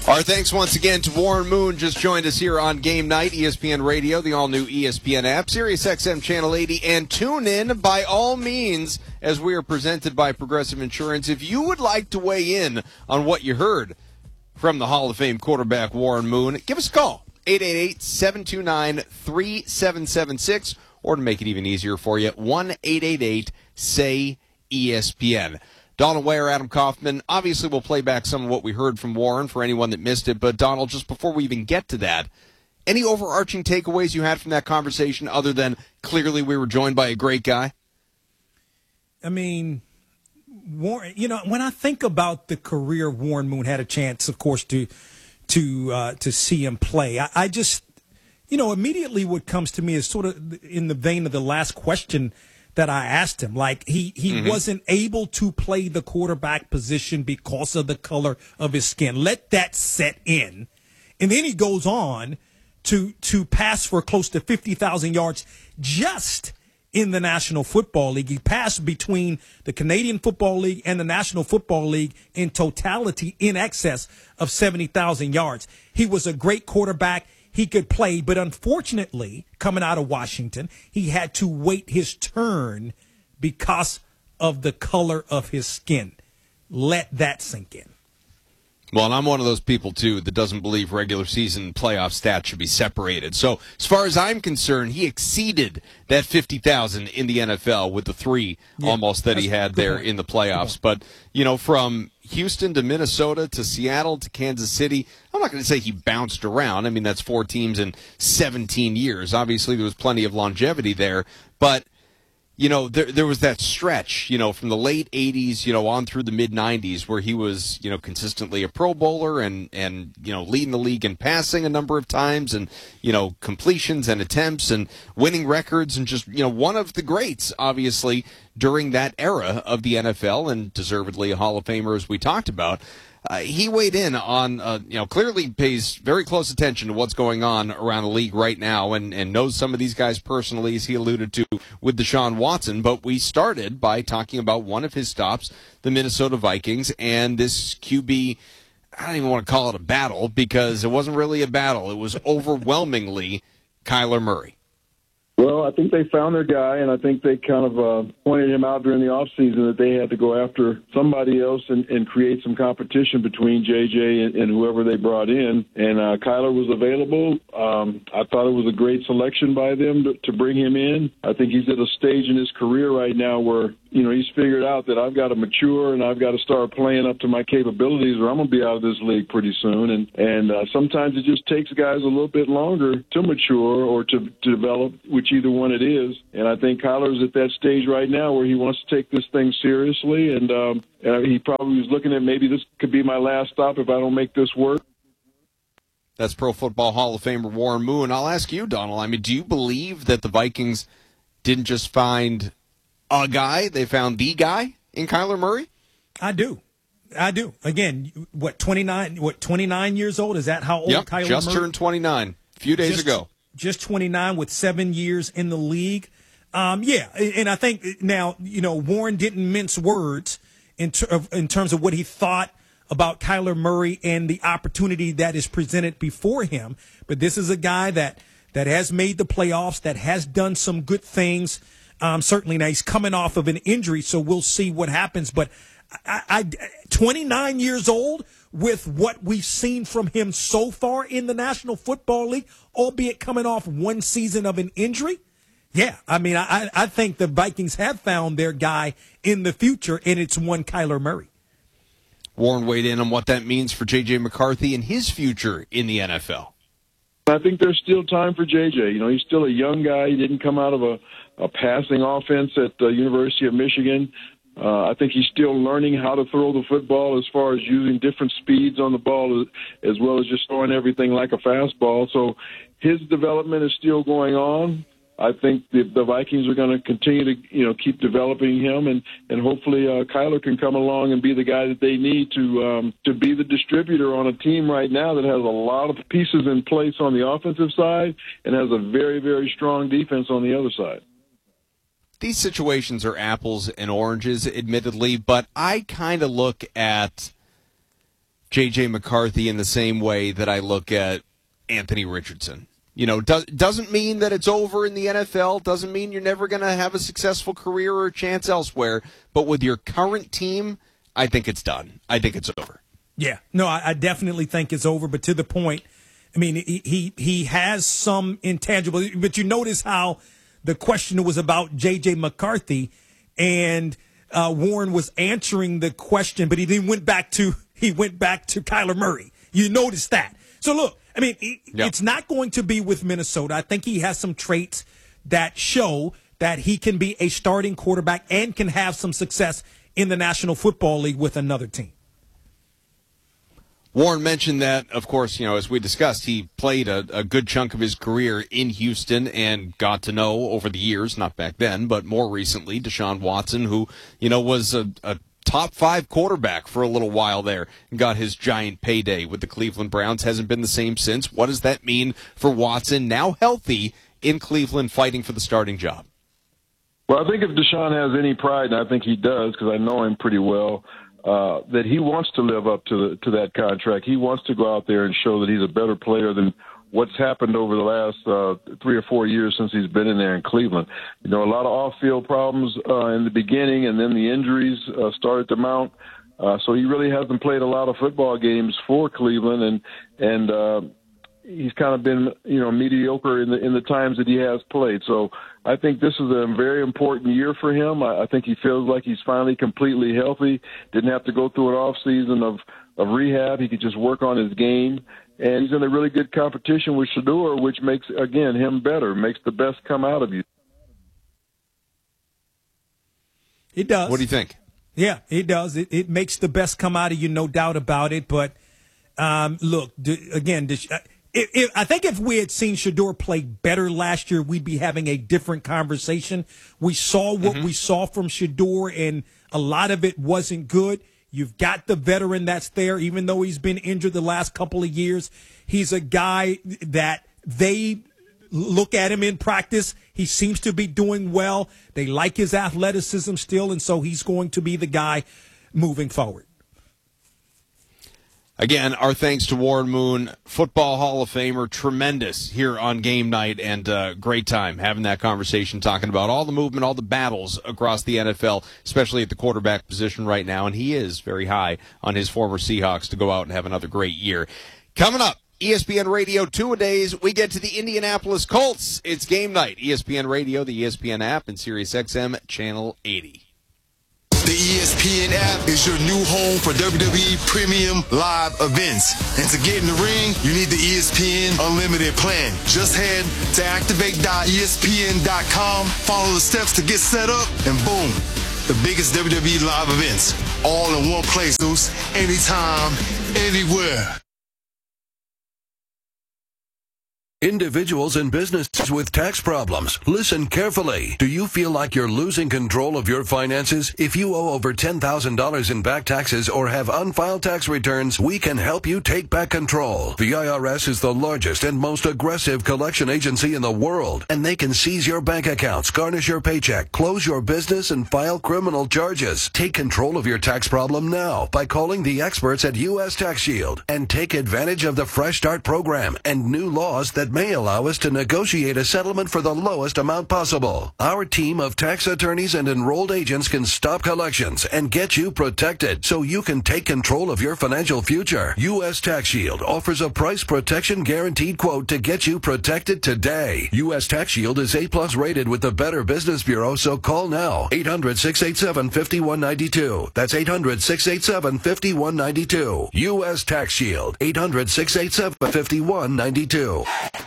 Our thanks once again to Warren Moon. Just joined us here on Game Night, ESPN Radio, the all-new ESPN app, SiriusXM Channel 80, and tune in by all means as we are presented by Progressive Insurance. If you would like to weigh in on what you heard from the Hall of Fame quarterback Warren Moon, give us a call, 888-729-3776, or to make it even easier for you, 1-888-SAY-ESPN. Donald Ware, Adam Kaufman. Obviously, we'll play back some of what we heard from Warren for anyone that missed it. But, Donald, just before we even get to that, any overarching takeaways you had from that conversation other than clearly we were joined by a great guy? I mean, Warren, when I think about the career Warren Moon had a chance, of course, to see him play, I just, immediately what comes to me is sort of in the vein of the last question that I asked him. Like, he wasn't able to play the quarterback position because of the color of his skin. Let that set in. And then he goes on to pass for close to 50,000 yards just in the National Football League. He passed between the Canadian Football League and the National Football League in totality in excess of 70,000 yards. He was a great quarterback. He could play, but unfortunately, coming out of Washington, he had to wait his turn because of the color of his skin. Let that sink in. Well, and I'm one of those people, too, that doesn't believe regular season playoff stats should be separated. So, as far as I'm concerned, he exceeded that 50,000 in the NFL with the three almost that he had there in the playoffs. But, from Houston to Minnesota to Seattle to Kansas City, I'm not going to say he bounced around. I mean, that's 4 teams in 17 years. Obviously, there was plenty of longevity there. But there was that stretch, from the late 80s, on through the mid-90s where he was, consistently a Pro Bowler and leading the league in passing a number of times and, completions and attempts and winning records and just, one of the greats, obviously, during that era of the NFL and deservedly a Hall of Famer, as we talked about. He weighed in on, clearly pays very close attention to what's going on around the league right now and knows some of these guys personally, as he alluded to with Deshaun Watson. But we started by talking about one of his stops, the Minnesota Vikings, and this QB, I don't even want to call it a battle because it wasn't really a battle. It was overwhelmingly Kyler Murray. Well, I think they found their guy, and I think they kind of pointed him out during the offseason that they had to go after somebody else and create some competition between J.J. and whoever they brought in. And Kyler was available. I thought it was a great selection by them to bring him in. I think he's at a stage in his career right now where, he's figured out that I've got to mature and I've got to start playing up to my capabilities or I'm going to be out of this league pretty soon. And sometimes it just takes guys a little bit longer to mature or to develop, which either one it is. And I think Kyler's at that stage right now where he wants to take this thing seriously. And he probably was looking at maybe this could be my last stop if I don't make this work. That's Pro Football Hall of Famer Warren Moon. I'll ask you, Donald, I mean, do you believe that the Vikings didn't just find a guy, they found the guy in Kyler Murray? I do. Again, 29 years old? Is that how old Kyler Murray? Just turned 29 a few days ago. Just 29 with 7 years in the league. And I think now, Warren didn't mince words in terms of what he thought about Kyler Murray and the opportunity that is presented before him. But this is a guy that has made the playoffs, that has done some good things. Certainly now he's coming off of an injury, so we'll see what happens. But 29 years old with what we've seen from him so far in the National Football League, albeit coming off one season of an injury. Yeah, I mean, I think the Vikings have found their guy in the future, and it's one Kyler Murray. Warren weighed in on what that means for J.J. McCarthy and his future in the NFL. I think there's still time for J.J. He's still a young guy. He didn't come out of a passing offense at the University of Michigan. I think he's still learning how to throw the football as far as using different speeds on the ball as well as just throwing everything like a fastball. So his development is still going on. I think the Vikings are going to continue to, keep developing him, and hopefully Kyler can come along and be the guy that they need to be the distributor on a team right now that has a lot of pieces in place on the offensive side and has a very, very strong defense on the other side. These situations are apples and oranges, admittedly, but I kind of look at J.J. McCarthy in the same way that I look at Anthony Richardson. You know, doesn't mean that it's over in the NFL, doesn't mean you're never going to have a successful career or a chance elsewhere, but with your current team, I think it's done. I think it's over. Yeah, no, I definitely think it's over, but to the point, I mean, he has some intangible, but you notice how the question was about J.J. McCarthy, and Warren was answering the question, but he then went back to Kyler Murray. You notice that. So look, I mean, it's not going to be with Minnesota. I think he has some traits that show that he can be a starting quarterback and can have some success in the National Football League with another team. Warren mentioned that, of course, you know, as we discussed, he played a good chunk of his career in Houston and got to know over the years, not back then, but more recently, Deshaun Watson, who, you know, was a top 5 quarterback for a little while there and got his giant payday with the Cleveland Browns. Hasn't been the same since. What does that mean for Watson, now healthy in Cleveland, fighting for the starting job? Well, I think if Deshaun has any pride, and I think he does because I know him pretty well, that he wants to live up to that contract. He wants to go out there and show that he's a better player than what's happened over the last 3 or 4 years since he's been in there in Cleveland. You know, a lot of off-field problems in the beginning, and then the injuries started to mount. So he really hasn't played a lot of football games for Cleveland, and he's kind of been, you know, mediocre in the times that he has played. So I think this is a very important year for him. I think he feels like he's finally completely healthy, didn't have to go through an off season of rehab. He could just work on his game. And he's in a really good competition with Shedeur, which makes, again, him better, makes the best come out of you. It does. What do you think? Yeah, it does. It makes the best come out of you, no doubt about it. But, look, again, I think if we had seen Shedeur play better last year, we'd be having a different conversation. We saw what we saw from Shedeur, and a lot of it wasn't good. You've got the veteran that's there, even though he's been injured the last couple of years. He's a guy that they look at him in practice. He seems to be doing well. They like his athleticism still, and so he's going to be the guy moving forward. Again, our thanks to Warren Moon, Football Hall of Famer, tremendous here on game night, and great time having that conversation, talking about all the movement, all the battles across the NFL, especially at the quarterback position right now, and he is very high on his former Seahawks to go out and have another great year. Coming up, ESPN Radio 2-a-days, we get to the Indianapolis Colts. It's game night. ESPN Radio, the ESPN app, and SiriusXM Channel 80. The ESPN app is your new home for WWE Premium Live events. And to get in the ring, you need the ESPN Unlimited plan. Just head to activate.espn.com, follow the steps to get set up, and boom, the biggest WWE live events, all in one place, anytime, anywhere. Individuals and businesses with tax problems, listen carefully. Do you feel like you're losing control of your finances? If you owe over $10,000 in back taxes or have unfiled tax returns, we can help you take back control. The IRS is the largest and most aggressive collection agency in the world, and they can seize your bank accounts, garnish your paycheck, close your business, and file criminal charges. Take control of your tax problem now by calling the experts at U.S. Tax Shield and take advantage of the Fresh Start program and new laws that may allow us to negotiate a settlement for the lowest amount possible. Our team of tax attorneys and enrolled agents can stop collections and get you protected so you can take control of your financial future. U.S. Tax Shield offers a price protection guaranteed quote to get you protected today. U.S. Tax Shield is A+ rated with the Better Business Bureau, so call now. 800-687-5192. That's 800-687-5192. U.S. Tax Shield. 800-687-5192.